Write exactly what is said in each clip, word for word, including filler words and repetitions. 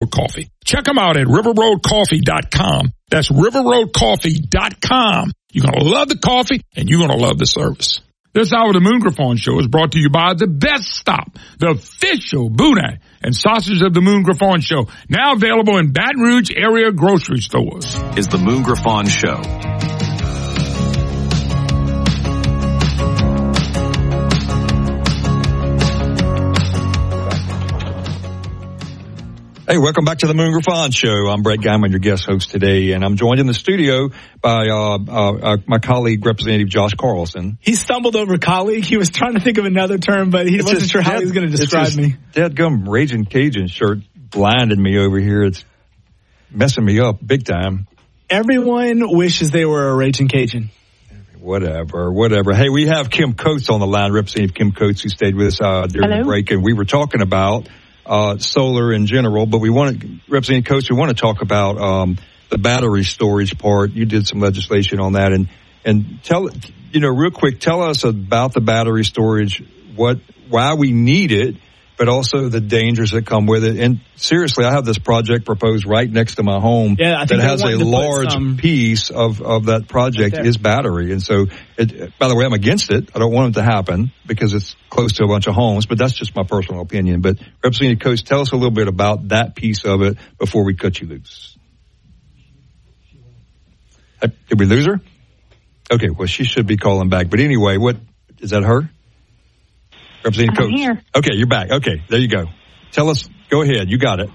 Coffee. Check them out at river road coffee dot com. That's river road coffee dot com. You're going to love the coffee, and you're going to love the service. This hour of the Moon Griffon Show is brought to you by The Best Stop, the official boudin and sausage of the Moon Griffon Show, now available in Baton Rouge area grocery stores. Is the Moon Griffon Show. Hey, welcome back to the Moon Griffon Show. I'm Brett Guyman, your guest host today, and I'm joined in the studio by uh, uh, uh, my colleague, Representative Josh Carlson. He stumbled over colleague. He was trying to think of another term, but he it's wasn't sure how dead, he was going to describe me. Dadgum Raging Cajun shirt blinded me over here. It's messing me up big time. Everyone wishes they were a Raging Cajun. Whatever, whatever. Hey, we have Kim Coates on the line, Representative Kim Coates, who stayed with us uh, during Hello? the break, and we were talking about Uh, solar in general, but we want to, Representative Coates, we want to talk about um, the battery storage part. You did some legislation on that, and and tell, you know, real quick, tell us about the battery storage, what, why we need it, but also the dangers that come with it. And seriously, I have this project proposed right next to my home yeah, I think that has a large some... piece of, of that project right is battery. And so, it, by the way, I'm against it. I don't want it to happen because it's close to a bunch of homes, but that's just my personal opinion. But Representative Coates, tell us a little bit about that piece of it before we cut you loose. Did we lose her? Okay, well, she should be calling back. But anyway, what, is that her? Representative Coates. Here. Okay, you're back. Okay, there you go. Tell us, go ahead. You got it.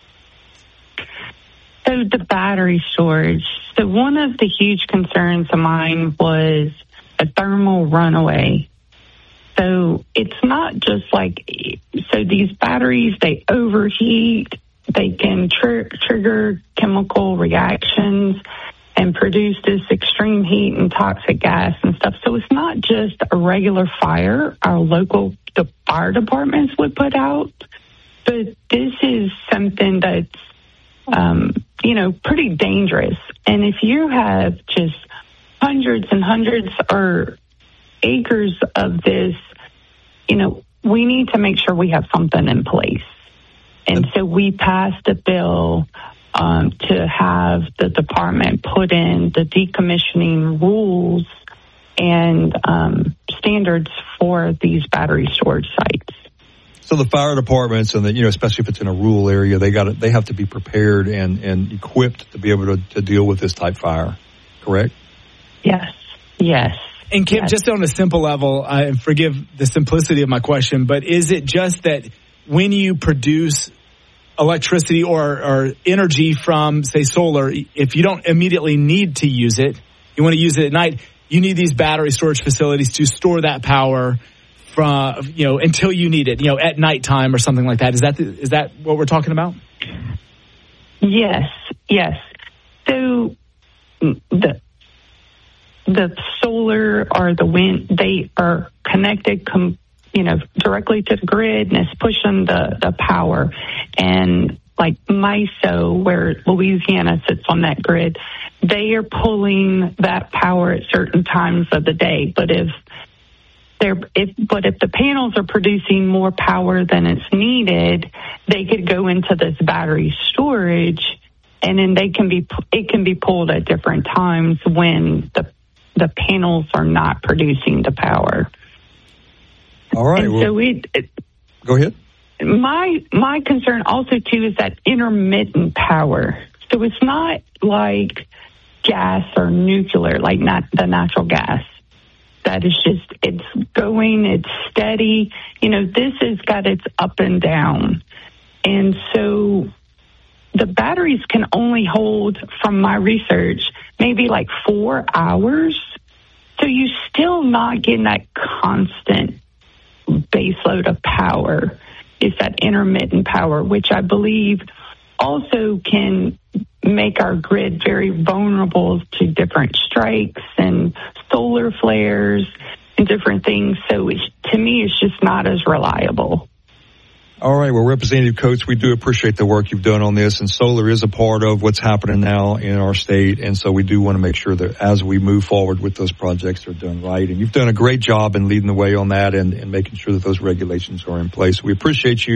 So the battery storage. So one of the huge concerns of mine was a thermal runaway. So it's not just like, so these batteries, they overheat, they can tr- trigger chemical reactions and produce this extreme heat and toxic gas and stuff. So it's not just a regular fire our local the fire departments would put out, but this is something that's, um, you know, pretty dangerous. And if you have just hundreds and hundreds or acres of this, you know, we need to make sure we have something in place. And so we passed a bill um, to have the department put in the decommissioning rules and um, standards for these battery storage sites. So the fire departments, and the, you know, especially if it's in a rural area, they got they have to be prepared and, and equipped to be able to, to deal with this type fire. Correct? Yes. Yes. And Kim, yes. just on a simple level, uh, and forgive the simplicity of my question, but is it just that when you produce electricity or, or energy from, say, solar, if you don't immediately need to use it, you want to use it at night, you need these battery storage facilities to store that power from, you know, until you need it, you know, at nighttime or something like that. Is that the, is that what we're talking about? Yes, yes. So the the solar or the wind, they are connected, com, you know, directly to the grid, and it's pushing the, the power. And like MISO, where Louisiana sits on that grid, they are pulling that power at certain times of the day. But if they're, if, but if the panels are producing more power than it's needed, they could go into this battery storage, and then they can be, it can be pulled at different times when the the panels are not producing the power. All right. And well, so we. It, go ahead. My my concern also too is that intermittent power. So it's not like gas or nuclear, like not the natural gas. That is just, it's going, it's steady. You know, this has got its up and down. And so the batteries can only hold, from my research, maybe like four hours. So you're still not getting that constant baseload of power. It's that intermittent power, which I believe also can make our grid very vulnerable to different strikes and solar flares and different things. So it's, to me, it's just not as reliable. All right. Well, Representative Coates, we do appreciate the work you've done on this, and solar is a part of what's happening now in our state. And so we do want to make sure that as we move forward with those projects, they're done right. And you've done a great job in leading the way on that and, and making sure that those regulations are in place. We appreciate you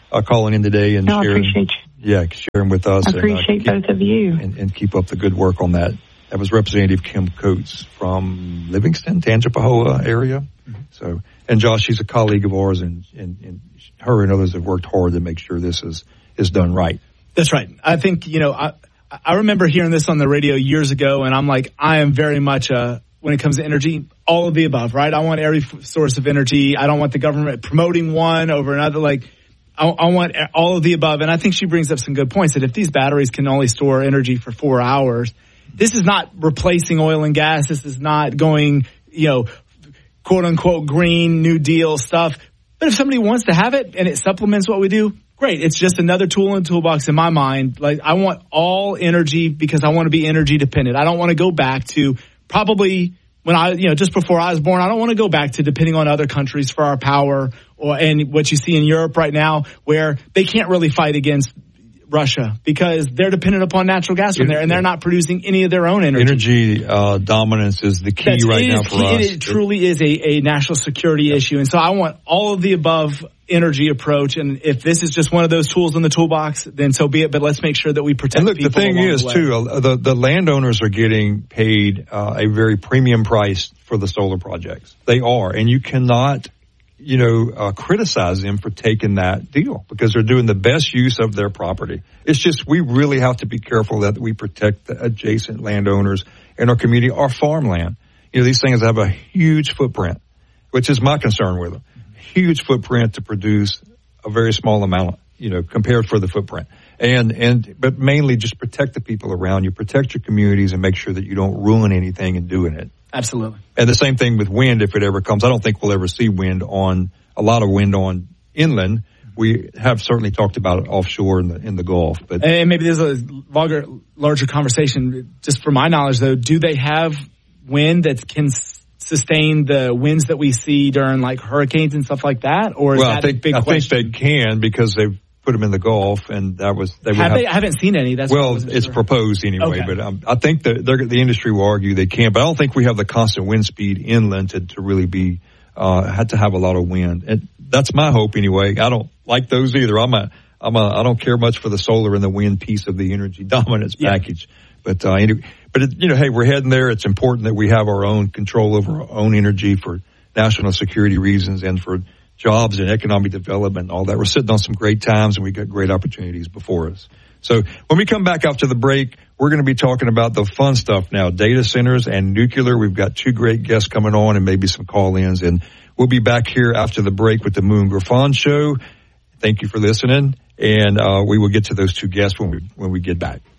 uh, calling in today and no, sharing. I appreciate you. Yeah, sharing with us. I appreciate and, uh, keep, both of you. And, and keep up the good work on that. That was Representative Kim Coates from Livingston, Tangipahoa area. Mm-hmm. So, and Josh, she's a colleague of ours, and, and, and her and others have worked hard to make sure this is, is done right. That's right. I think, you know, I, I remember hearing this on the radio years ago, and I'm like, I am very much a, when it comes to energy, all of the above, right? I want every f- source of energy. I don't want the government promoting one over another. Like, I, I want all of the above. And I think she brings up some good points that if these batteries can only store energy for four hours, this is not replacing oil and gas. This is not going, you know, quote unquote green New Deal stuff. But if somebody wants to have it and it supplements what we do, great. It's just another tool in the toolbox in my mind. Like, I want all energy because I want to be energy dependent. I don't want to go back to probably when I, you know, just before I was born, I don't want to go back to depending on other countries for our power, or, and what you see in Europe right now where they can't really fight against Russia because they're dependent upon natural gas from there, and they're not producing any of their own energy. Energy uh, dominance is the key That's, right now for key, us. It, it truly is a, a national security yep. issue, and so I want all of the above energy approach. And if this is just one of those tools in the toolbox, then so be it. But let's make sure that we protect. And look, people the thing is the too, uh, the the landowners are getting paid uh, a very premium price for the solar projects. They are, and you cannot, you know, uh, criticize them for taking that deal because they're doing the best use of their property. It's just we really have to be careful that we protect the adjacent landowners in our community, our farmland. You know, these things have a huge footprint, which is my concern with them. Huge footprint to produce a very small amount, you know, compared for the footprint. And, and, but mainly just protect the people around you, protect your communities, and make sure that you don't ruin anything in doing it. Absolutely. And the same thing with wind, if it ever comes. I don't think we'll ever see wind on, a lot of wind on inland. We have certainly talked about it offshore in the, in the Gulf. But and maybe there's a larger, larger conversation. Just from my knowledge, though, do they have wind that can sustain the winds that we see during like hurricanes and stuff like that? Or is well, that I think, a big I question? think they can because they've put them in the Gulf, and that was they would have have, they, I haven't seen any. That's well, it's sure. proposed anyway, okay. but um, I think that the industry will argue they can, but I don't think we have the constant wind speed inland to, to really be uh had to have a lot of wind. And that's my hope anyway. I don't like those either. I'm a I'm a I don't care much for the solar and the wind piece of the energy dominance yeah. package, but uh, anyway, but it, you know, hey, we're heading there. It's important that we have our own control over our own energy for national security reasons and for jobs and economic development and all that. We're sitting on some great times, and we got great opportunities before us. So when we come back after the break, we're going to be talking about the fun stuff now, data centers and nuclear. We've got two great guests coming on and maybe some call-ins, and we'll be back here after the break with the Moon Griffon Show. Thank you for listening, and uh, we will get to those two guests when we when we get back.